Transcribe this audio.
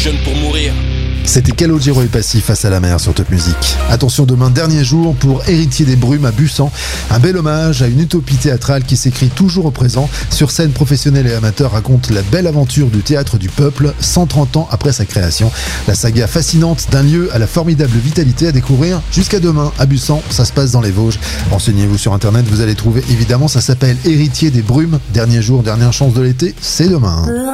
jeune pour mourir. C'était Calogero et Passy face à la mer sur Top Music. Attention, demain, dernier jour pour Héritier des Brumes à Bussan. Un bel hommage à une utopie théâtrale qui s'écrit toujours au présent. Sur scène, professionnels et amateurs racontent la belle aventure du théâtre du peuple 130 ans après sa création. La saga fascinante d'un lieu à la formidable vitalité à découvrir jusqu'à demain à Bussan. Ça se passe dans les Vosges. Renseignez-vous sur internet, vous allez trouver évidemment. Ça s'appelle Héritier des Brumes. Dernier jour, dernière chance de l'été, c'est demain.